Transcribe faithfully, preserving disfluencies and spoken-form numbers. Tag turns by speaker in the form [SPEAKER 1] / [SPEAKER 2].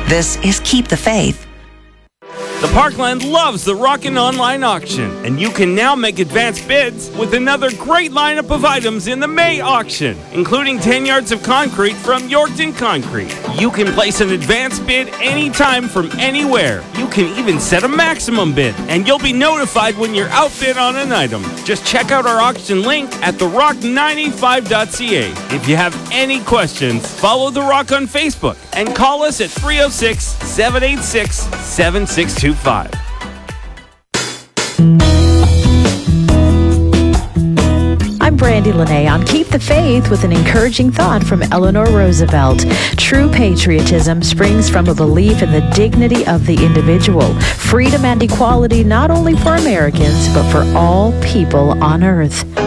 [SPEAKER 1] This is Keep the Faith.
[SPEAKER 2] The Parkland loves the Rockin' Online Auction, and you can now make advanced bids with another great lineup of items in the May auction, including ten yards of concrete from Yorkton Concrete. You can place an advanced bid anytime from anywhere. You can even set a maximum bid, and you'll be notified when you're outbid on an item. Just check out our auction link at the rock nine eighty-five dot c a. If you have any questions, follow The Rock on Facebook and call us at three oh six, seven eight six, seven six two five.
[SPEAKER 3] I'm Brandy Lene on Keep the Faith with an encouraging thought from Eleanor Roosevelt. True patriotism springs from a belief in the dignity of the individual, freedom and equality not only for Americans, but for all people on earth.